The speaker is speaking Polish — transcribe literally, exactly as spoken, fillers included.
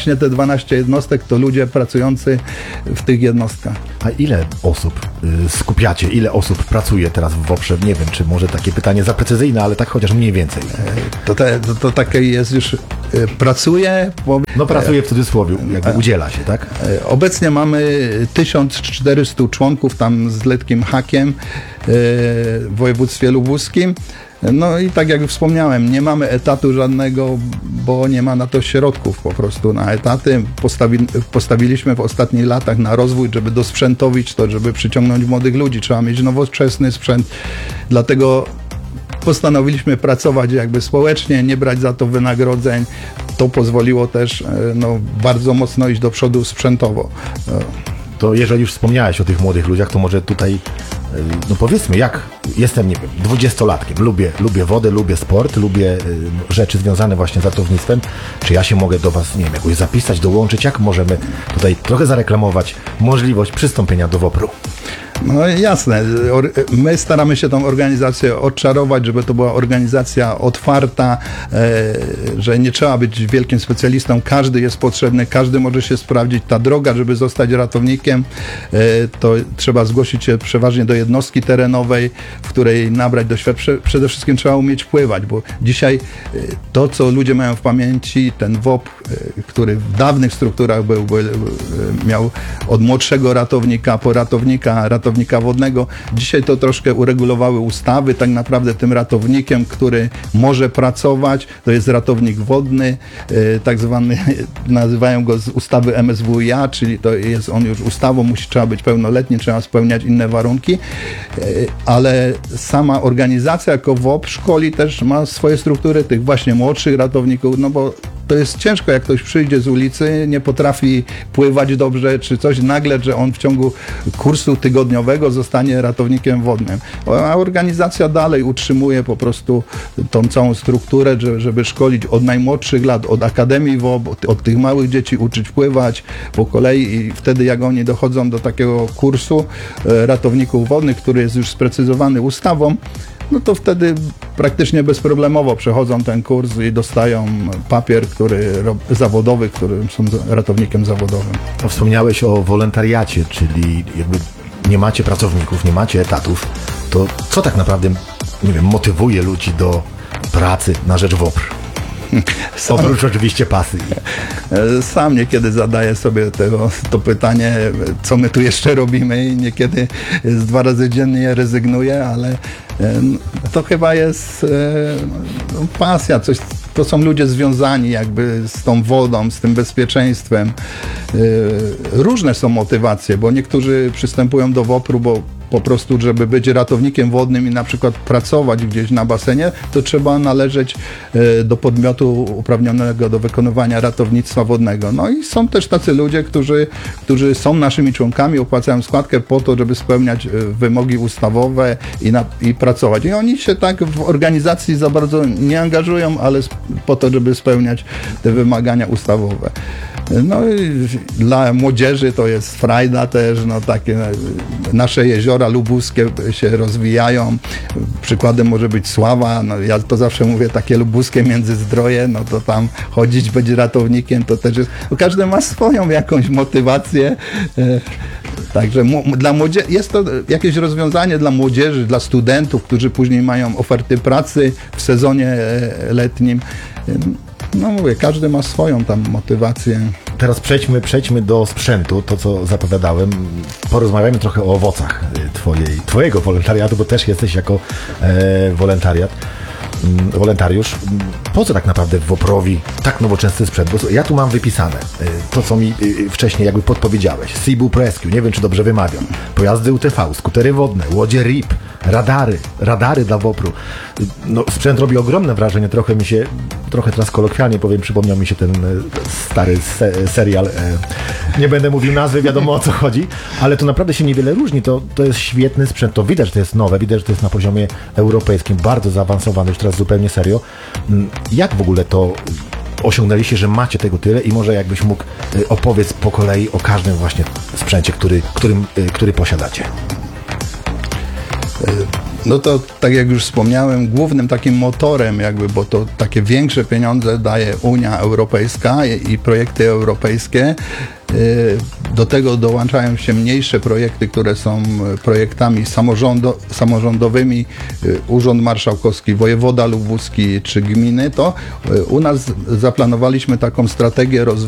właśnie te dwanaście jednostek to ludzie pracujący w tych jednostkach. A ile osób y, skupiacie, ile osób pracuje teraz w WOPR-ze? Nie wiem, czy może takie pytanie za precyzyjne, ale tak chociaż mniej więcej. To, te, to, to takie jest już, y, pracuje... Bo, no pracuje w cudzysłowie, jakby udziela się, tak? Y, obecnie mamy tysiąc czterysta członków tam z letkim hakiem y, w województwie lubuskim. No i tak jak wspomniałem, nie mamy etatu żadnego, bo nie ma na to środków po prostu na etaty. Postawi, postawiliśmy w ostatnich latach na rozwój, żeby dosprzętowić to, żeby przyciągnąć młodych ludzi. Trzeba mieć nowoczesny sprzęt, dlatego postanowiliśmy pracować jakby społecznie, nie brać za to wynagrodzeń. To pozwoliło też no, bardzo mocno iść do przodu sprzętowo. To jeżeli już wspomniałeś o tych młodych ludziach, to może tutaj, no powiedzmy, jak jestem, nie wiem, dwudziestolatkiem, lubię, lubię wodę, lubię sport, lubię y, rzeczy związane właśnie z ratownictwem, czy ja się mogę do Was, nie wiem, jakoś zapisać, dołączyć, jak możemy tutaj trochę zareklamować możliwość przystąpienia do WOPR-u? No jasne, my staramy się tą organizację odczarować, żeby to była organizacja otwarta, że nie trzeba być wielkim specjalistą, każdy jest potrzebny, każdy może się sprawdzić. Ta droga, żeby zostać ratownikiem, to trzeba zgłosić się przeważnie do jednostki terenowej, w której nabrać doświadczenia. Przede wszystkim trzeba umieć pływać, bo dzisiaj to, co ludzie mają w pamięci, ten WOPR, który w dawnych strukturach był, był miał od młodszego ratownika po ratownika, ratownika wodnego. Dzisiaj to troszkę uregulowały ustawy. Tak naprawdę tym ratownikiem, który może pracować, to jest ratownik wodny, tak zwany, nazywają go z ustawy M S W i A, czyli to jest on już ustawą, musi, trzeba być pełnoletni, trzeba spełniać inne warunki, ale sama organizacja jako WOPR szkoli też ma swoje struktury tych właśnie młodszych ratowników, no bo to jest ciężko, jak ktoś przyjdzie z ulicy, nie potrafi pływać dobrze, czy coś, nagle, że on w ciągu kursu tygodniowego zostanie ratownikiem wodnym. A organizacja dalej utrzymuje po prostu tą całą strukturę, żeby szkolić od najmłodszych lat, od Akademii W O P, od tych małych dzieci uczyć pływać po kolei i wtedy jak oni dochodzą do takiego kursu ratowników wodnych, który jest już sprecyzowany ustawą, no to wtedy praktycznie bezproblemowo przechodzą ten kurs i dostają papier, który zawodowy, którym są ratownikiem zawodowym. Wspomniałeś o wolontariacie, czyli jakby nie macie pracowników, nie macie etatów, to co tak naprawdę, nie wiem, motywuje ludzi do pracy na rzecz WOPR? Sam, Oprócz oczywiście pasji. Sam niekiedy zadaję sobie tego, to pytanie, co my tu jeszcze robimy i niekiedy z dwa razy dziennie rezygnuję, ale to chyba jest pasja, coś, to są ludzie związani jakby z tą wodą, z tym bezpieczeństwem. Różne są motywacje, bo niektórzy przystępują do WOPR-u, bo po prostu, żeby być ratownikiem wodnym i na przykład pracować gdzieś na basenie, to trzeba należeć do podmiotu uprawnionego do wykonywania ratownictwa wodnego. No i są też tacy ludzie, którzy, którzy są naszymi członkami, opłacają składkę po to, żeby spełniać wymogi ustawowe i, na, i pracować. I oni się tak w organizacji za bardzo nie angażują, ale po to, żeby spełniać te wymagania ustawowe. No i dla młodzieży to jest frajda też, no takie nasze jeziora lubuskie się rozwijają. Przykładem może być Sława, no ja to zawsze mówię, takie lubuskie Międzyzdroje, no to tam chodzić, być ratownikiem, to też jest, no każdy ma swoją jakąś motywację. Także dla młodzieży jest to jakieś rozwiązanie dla młodzieży, dla studentów, którzy później mają oferty pracy w sezonie letnim. No mówię, każdy ma swoją tam motywację. Teraz przejdźmy, przejdźmy do sprzętu, to co zapowiadałem. Porozmawiajmy trochę o owocach twojej, twojego wolontariatu, bo też jesteś jako e, wolontariat. wolontariusz. Po co tak naprawdę WOPR-owi tak nowoczesny sprzęt? Bo ja tu mam wypisane to, co mi wcześniej jakby podpowiedziałeś. Seaboop Rescue, nie wiem, czy dobrze wymawiam. Pojazdy U T V, skutery wodne, łodzie R I P, radary, radary dla WOPR-u. No, sprzęt robi ogromne wrażenie. Trochę mi się, trochę teraz kolokwialnie powiem, przypomniał mi się ten stary se serial. Nie będę mówił nazwy, wiadomo o co chodzi, ale to naprawdę się niewiele różni. To, to jest świetny sprzęt. To widać, że to jest nowe, widać, że to jest na poziomie europejskim, bardzo zaawansowany, już teraz zupełnie serio. Jak w ogóle to osiągnęliście, że macie tego tyle i może jakbyś mógł opowiedz po kolei o każdym właśnie sprzęcie, który, którym, który posiadacie. No to tak jak już wspomniałem, głównym takim motorem jakby, bo to takie większe pieniądze daje Unia Europejska i, i projekty europejskie. Do tego dołączają się mniejsze projekty, które są projektami samorządo, samorządowymi, Urząd Marszałkowski, wojewoda lubelski czy gminy. To u nas zaplanowaliśmy taką strategię rozwoju